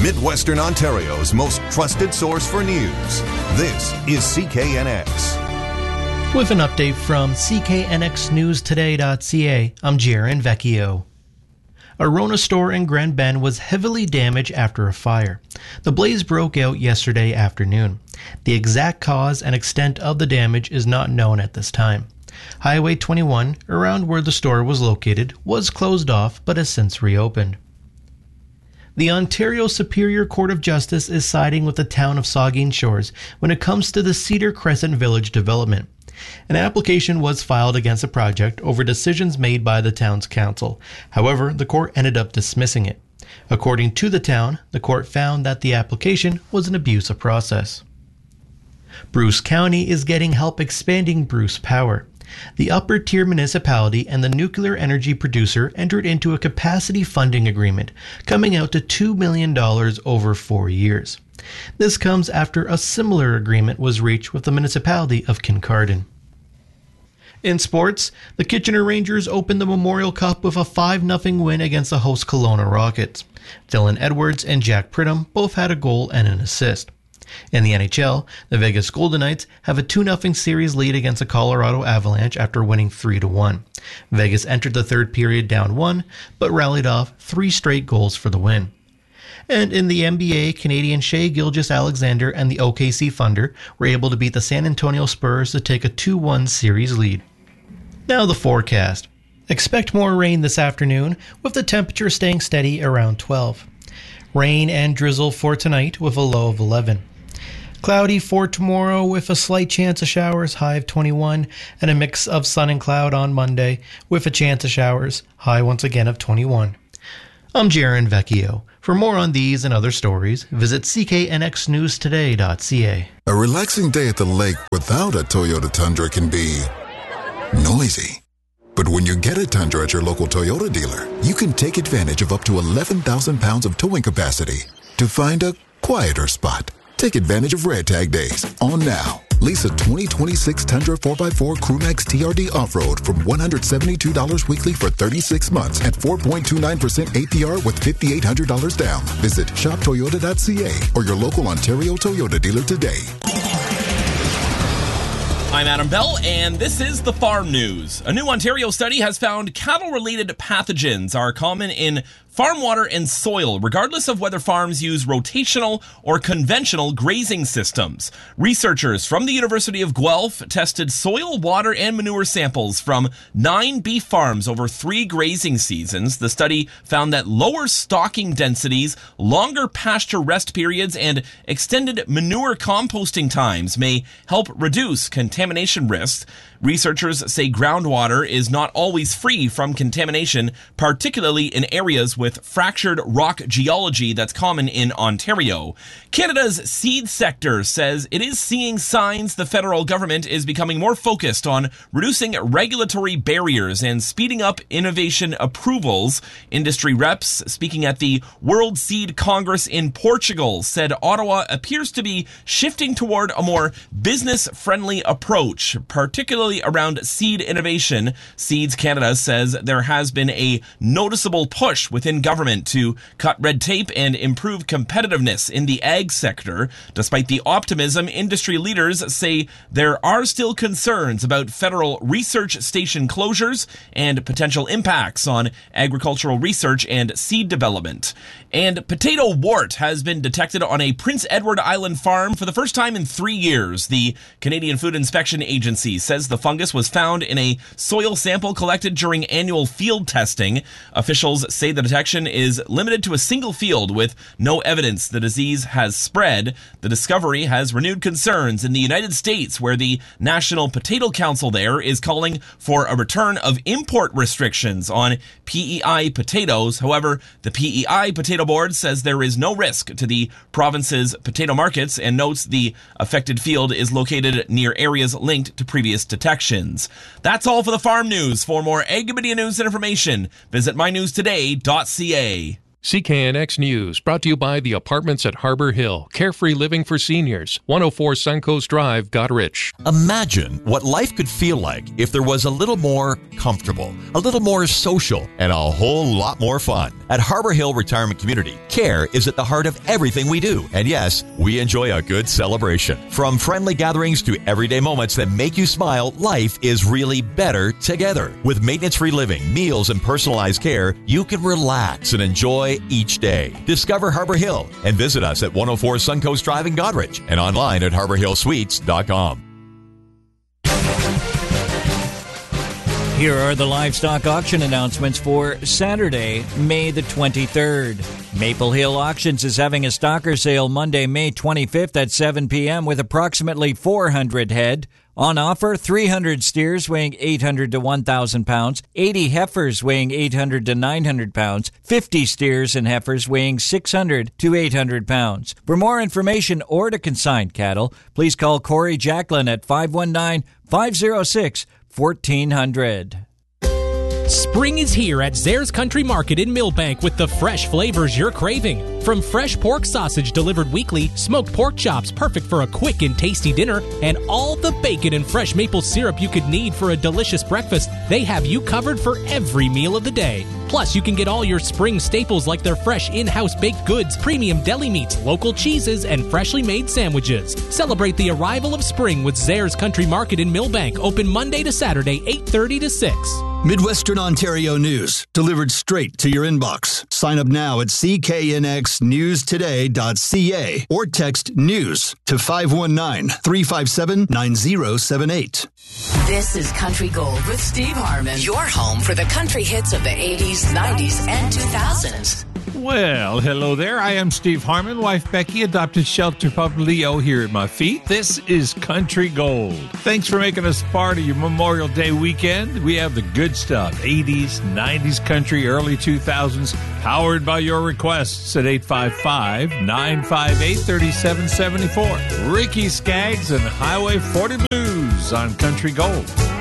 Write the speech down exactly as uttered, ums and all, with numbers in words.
Midwestern Ontario's most trusted source for news. This is C K N X. With an update from C K N X news today dot C A, I'm Jaron Vecchio. A Rona store in Grand Bend was heavily damaged after a fire. The blaze broke out yesterday afternoon. The exact cause and extent of the damage is not known at this time. Highway twenty-one, around where the store was located, was closed off but has since reopened. The Ontario Superior Court of Justice is siding with the town of Saugeen Shores when it comes to the Cedar Crescent Village development. An application was filed against the project over decisions made by the town's council. However, the court ended up dismissing it. According to the town, the court found that the application was an abuse of process. Bruce County is getting help expanding Bruce Power. The upper tier municipality and the nuclear energy producer entered into a capacity funding agreement, coming out to two million dollars over four years. This comes after a similar agreement was reached with the municipality of Kincardine. In sports, the Kitchener Rangers opened the Memorial Cup with a five nothing win against the host Kelowna Rockets. Dylan Edwards and Jack Pridham both had a goal and an assist. In the N H L, the Vegas Golden Knights have a two nothing series lead against the Colorado Avalanche after winning three to one. Vegas entered the third period down one, but rallied off three straight goals for the win. And in the N B A, Canadian Shai Gilgeous-Alexander and the O K C Thunder were able to beat the San Antonio Spurs to take a two one series lead. Now the forecast. Expect more rain this afternoon, with the temperature staying steady around twelve. Rain and drizzle for tonight with a low of eleven. Cloudy for tomorrow with a slight chance of showers, high of twenty-one, and a mix of sun and cloud on Monday with a chance of showers, high once again of twenty-one. I'm Jaron Vecchio. For more on these and other stories, visit C K N X news today dot C A. A relaxing day at the lake without a Toyota Tundra can be noisy. But when you get a Tundra at your local Toyota dealer, you can take advantage of up to eleven thousand pounds of towing capacity to find a quieter spot. Take advantage of Red Tag Days on now. Lease a twenty twenty-six Tundra four by four Crewmax T R D Off-Road from one hundred seventy-two dollars weekly for thirty-six months at four point two nine percent A P R with five thousand eight hundred dollars down. Visit shop toyota dot C A or your local Ontario Toyota dealer today. I'm Adam Bell, and this is the Farm News. A new Ontario study has found cattle-related pathogens are common in farm water and soil, regardless of whether farms use rotational or conventional grazing systems. Researchers from the University of Guelph tested soil, water, and manure samples from nine beef farms over three grazing seasons. The study found that lower stocking densities, longer pasture rest periods, and extended manure composting times may help reduce contamination risks. Researchers say groundwater is not always free from contamination, particularly in areas with fractured rock geology that's common in Ontario. Canada's seed sector says it is seeing signs the federal government is becoming more focused on reducing regulatory barriers and speeding up innovation approvals. Industry reps speaking at the World Seed Congress in Portugal said Ottawa appears to be shifting toward a more business-friendly approach, particularly around seed innovation. Seeds Canada says there has been a noticeable push within government to cut red tape and improve competitiveness in the ag sector. Despite the optimism, industry leaders say there are still concerns about federal research station closures and potential impacts on agricultural research and seed development. And potato wart has been detected on a Prince Edward Island farm for the first time in three years. The Canadian Food Inspection Agency says the fungus was found in a soil sample collected during annual field testing. Officials say the detection is limited to a single field with no evidence the disease has spread. The discovery has renewed concerns in the United States, where the National Potato Council there is calling for a return of import restrictions on P E I potatoes. However, the P E I Potato Board says there is no risk to the province's potato markets and notes the affected field is located near areas linked to previous detections. That's all for the Farm News. For more Ag Media news and information, visit my news today dot C A. C K N X News, brought to you by the Apartments at Harbor Hill. Carefree living for seniors. one oh four Suncoast Drive, Goderich. Imagine what life could feel like if there was a little more comfortable, a little more social, and a whole lot more fun. At Harbor Hill Retirement Community, care is at the heart of everything we do. And yes, we enjoy a good celebration. From friendly gatherings to everyday moments that make you smile, life is really better together. With maintenance-free living, meals, and personalized care, you can relax and enjoy each day. Discover Harbor Hill and visit us at one oh four Suncoast Drive in Goderich and online at harbor hill suites dot com. Here are the livestock auction announcements for Saturday, May the twenty-third. Maple Hill Auctions is having a stocker sale Monday, May twenty-fifth at seven p.m. with approximately four hundred head. On offer, three hundred steers weighing eight hundred to one thousand pounds, eighty heifers weighing eight hundred to nine hundred pounds, fifty steers and heifers weighing six hundred to eight hundred pounds. For more information or to consign cattle, please call Corey Jacklin at five one nine, five oh six, fourteen hundred. Spring is here at Zare's Country Market in Millbank with the fresh flavors you're craving. From fresh pork sausage delivered weekly, smoked pork chops perfect for a quick and tasty dinner, and all the bacon and fresh maple syrup you could need for a delicious breakfast, they have you covered for every meal of the day. Plus, you can get all your spring staples like their fresh in-house baked goods, premium deli meats, local cheeses, and freshly made sandwiches. Celebrate the arrival of spring with Zare's Country Market in Millbank, open Monday to Saturday, eight thirty to six. Midwestern Ontario news, delivered straight to your inbox. Sign up now at c k n x news today dot c a or text NEWS to five one nine, three five seven, nine zero seven eight. This is Country Gold with Steve Harmon, your home for the country hits of the eighties, nineties, and two thousands. Well, hello there. I am Steve Harmon, wife Becky, adopted shelter pup Leo here at my feet. This is Country Gold. Thanks for making us part of your Memorial Day weekend. We have the good stuff, eighties, nineties country, early two thousands, powered by your requests at eight five five, nine five eight, three seven seven four. Ricky Skaggs and Highway forty Blues on Country Gold.